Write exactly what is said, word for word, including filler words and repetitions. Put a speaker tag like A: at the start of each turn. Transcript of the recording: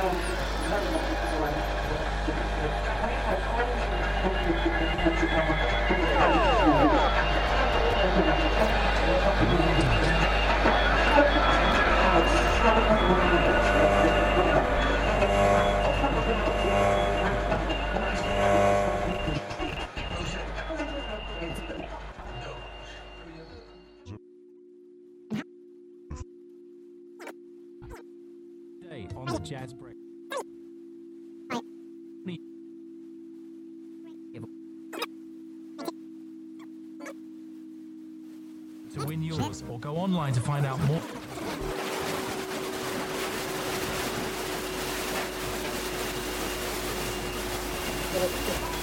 A: On the Jazz Break. To win yours, or go online to find out more.